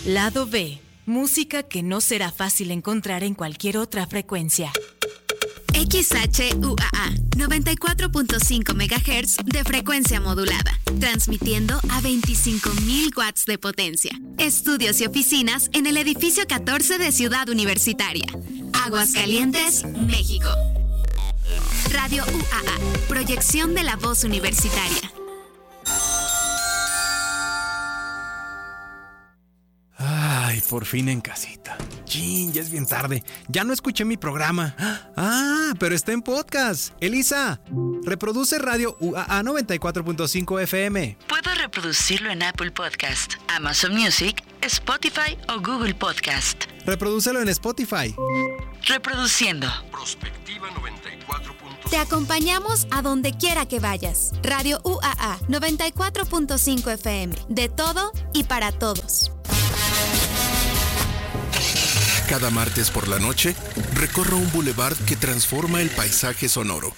Lado B. Música que no será fácil encontrar en cualquier otra frecuencia. XHUAA 94.5 MHz de frecuencia modulada, transmitiendo a 25,000 watts de potencia. Estudios y oficinas en el edificio 14 de Ciudad Universitaria, Aguascalientes, México. Radio UAA, proyección de la voz universitaria. Ay, por fin en casita. Chin, ya es bien tarde. Ya no escuché mi programa. Ah, pero está en podcast. Elisa, reproduce Radio UAA 94.5 FM. Puedo reproducirlo en Apple Podcast, Amazon Music, Spotify o Google Podcast. Reprodúcelo en Spotify. Reproduciendo. Prospectiva 94.5. Te acompañamos a donde quiera que vayas. Radio UAA 94.5 FM. De todo y para todos. Cada martes por la noche, recorro un boulevard que transforma el paisaje sonoro.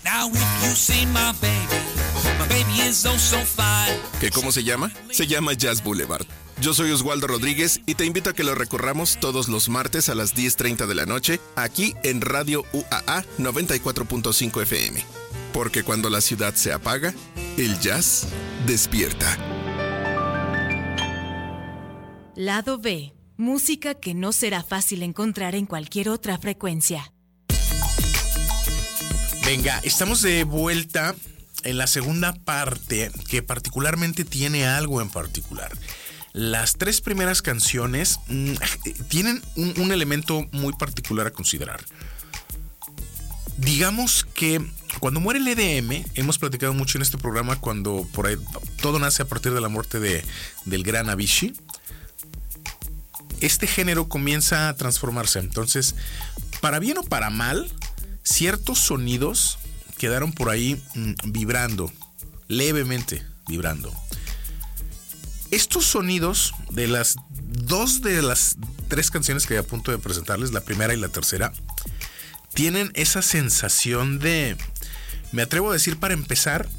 ¿Qué cómo se llama? Se llama Jazz Boulevard. Yo soy Oswaldo Rodríguez y te invito a que lo recorramos todos los martes a las 10:30 de la noche, aquí en Radio UAA 94.5 FM. Porque cuando la ciudad se apaga, el jazz despierta. Lado B. Música que no será fácil encontrar en cualquier otra frecuencia. Venga, estamos de vuelta en la segunda parte, que particularmente tiene algo en particular. Las tres primeras canciones tienen un elemento muy particular a considerar. Digamos que cuando muere el EDM, hemos platicado mucho en este programa cuando por ahí todo nace a partir de la muerte del gran Avicii. Este género comienza a transformarse. Entonces, para bien o para mal, ciertos sonidos quedaron por ahí vibrando, levemente vibrando. Estos sonidos de las dos de las tres canciones que voy a punto de presentarles, la primera y la tercera, tienen esa sensación de, me atrevo a decir para empezar,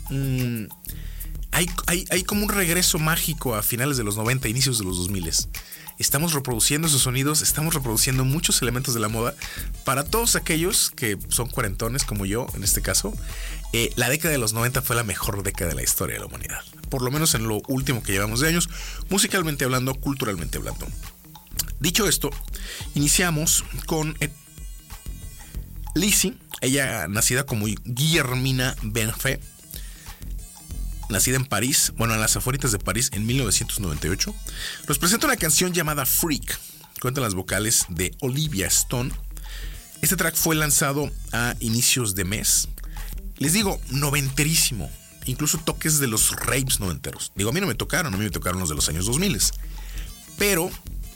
hay como un regreso mágico a finales de los 90, inicios de los 2000. Estamos reproduciendo esos sonidos, estamos reproduciendo muchos elementos de la moda. Para todos aquellos que son cuarentones como yo, en este caso, la década de los 90 fue la mejor década de la historia de la humanidad. Por lo menos en lo último que llevamos de años, musicalmente hablando, culturalmente hablando. Dicho esto, iniciamos con Lizzy, ella nacida como Guillermina Benfé, nacida en París, bueno, en las afueritas de París en 1998, nos presenta una canción llamada Freak. Cuentan las vocales de Olivia Stone. Este track fue lanzado a inicios de mes. Les digo, noventerísimo. Incluso toques de los raves noventeros. Digo, a mí me tocaron los de los años 2000. Pero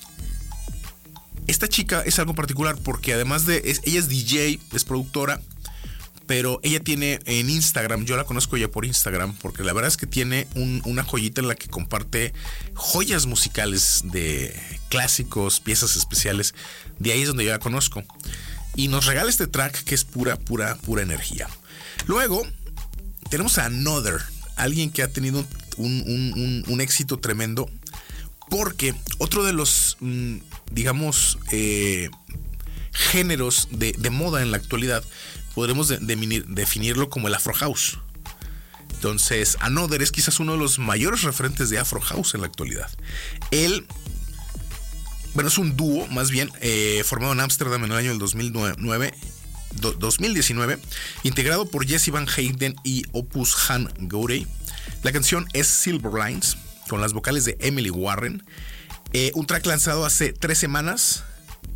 esta chica es algo particular porque además de... ella es DJ, es productora, pero ella tiene en Instagram, yo la conozco ya por Instagram, porque la verdad es que tiene una joyita en la que comparte joyas musicales de clásicos, piezas especiales. De ahí es donde yo la conozco. Y nos regala este track que es pura energía. Luego tenemos a Another, alguien que ha tenido un éxito tremendo, porque otro de los, digamos, géneros de moda en la actualidad, podremos definirlo como el Afro House. Entonces, Another es quizás uno de los mayores referentes de Afro House en la actualidad. Él, bueno, es un dúo, más bien, formado en Ámsterdam en el año del 2019, integrado por Jesse Van Hayden y Opus Han Gourey. La canción es Silver Lines, con las vocales de Emily Warren. Un track lanzado hace 3 semanas.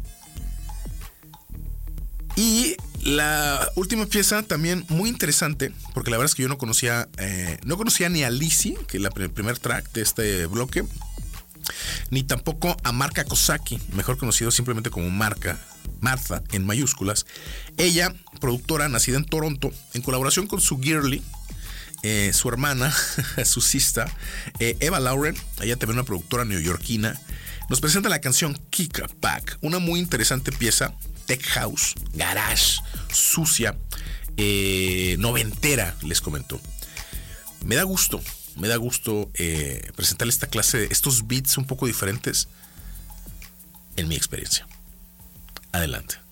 Y la última pieza también muy interesante, porque la verdad es que yo no conocía ni a Lizzy, que es el primer track de este bloque, ni tampoco a Marca Kosaki, mejor conocido simplemente como Martha en mayúsculas. Ella, productora nacida en Toronto, en colaboración con su girly, su hermana, su sister, Eva Lauren, ella también una productora neoyorquina, nos presenta la canción Kick Back, una muy interesante pieza, tech house, garage, sucia, noventera, les comento. Me da gusto presentarle esta clase de estos beats un poco diferentes. en mi experiencia. Adelante.